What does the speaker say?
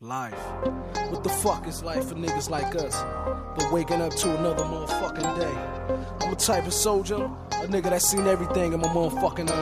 Life. What the fuck is life for niggas like us? But waking up to another motherfucking day. I'm a type of soldier, a nigga that seen everything in my motherfucking